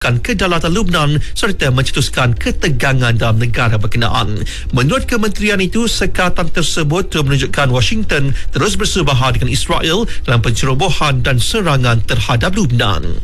kedaulatan Lebanon serta mencetuskan ketegangan dalam negara berkenaan. Menurut kementerian itu, sekatan tersebut menunjukkan Washington terus bersebahar dengan Israel dalam pencerobohan dan serangan terhadap Lebanon.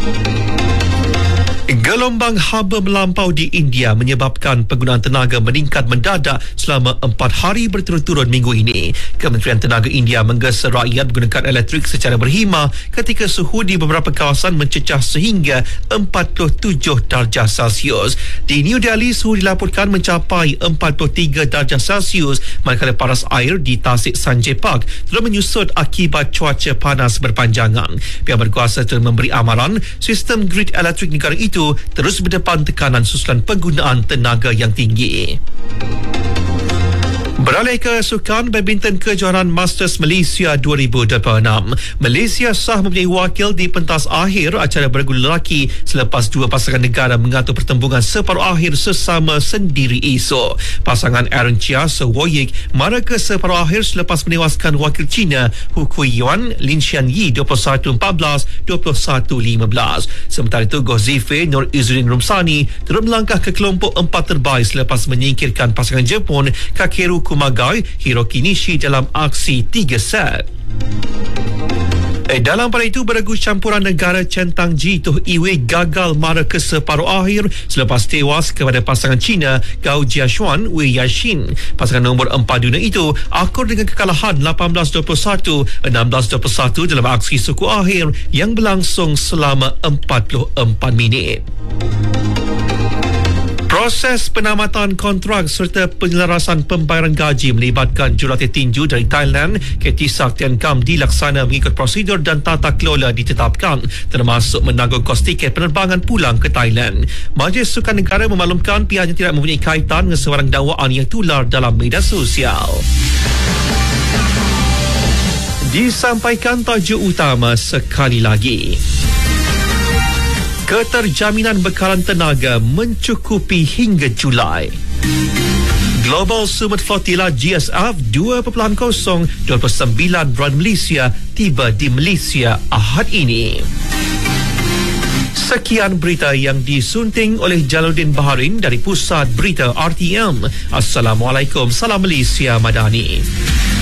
Gelombang haba melampau di India menyebabkan penggunaan tenaga meningkat mendadak selama 4 hari berturut-turut minggu ini. Kementerian Tenaga India menggesa rakyat menggunakan elektrik secara berhima ketika suhu di beberapa kawasan mencecah sehingga 47 darjah Celsius. Di New Delhi, suhu dilaporkan mencapai 43 darjah Celsius, manakala paras air di Tasik Sanjay Park terus menyusut akibat cuaca panas berpanjangan. Pihak berkuasa telah memberi amaran sistem grid elektrik negara itu terus berdepan tekanan susulan penggunaan tenaga yang tinggi. Beralih ke sukan badminton kejohanan Masters Malaysia 2026. Malaysia sah mempunyai wakil di pentas akhir acara bergula lelaki selepas dua pasangan negara mengatur pertembungan separuh akhir sesama sendiri esok. Pasangan Aaron Chia Sewoyik mara ke separuh akhir selepas menewaskan wakil China Hu Kuiyuan Lin Xian Yi 21-14, 21-15. Sementara itu, Gozife Nur Izzuddin Rumsani terus melangkah ke kelompok 4 terbaik selepas menyingkirkan pasangan Jepun Kakeru Kumagai Hiroki Nishi dalam aksi 3 set. Dalam pada itu, beregu campuran negara centang G Toh Iwei gagal mara ke separuh akhir selepas tewas kepada pasangan China Gao Jiashuan Wei Yashin. Pasangan nombor 4 dunia itu akur dengan kekalahan 18-21, 16-21 dalam aksi suku akhir yang berlangsung selama 44 minit. Proses penamatan kontrak serta penyelarasan pembayaran gaji melibatkan jurulatih tinju dari Thailand, KT Saktiankam, dilaksana mengikut prosedur dan tata kelola ditetapkan, termasuk menanggung kos tiket penerbangan pulang ke Thailand. Majlis Sukan Negara memaklumkan pihaknya tidak mempunyai kaitan dengan sebarang dakwaan yang tular dalam media sosial. Disampaikan tajuk utama sekali lagi. Keterjaminan bekalan tenaga mencukupi hingga Julai. Global Summit Flotilla GSF 2.0 29 Run Malaysia tiba di Malaysia Ahad ini. Sekian berita yang disunting oleh Jalaluddin Baharin dari Pusat Berita RTM. Assalamualaikum, salam Malaysia Madani.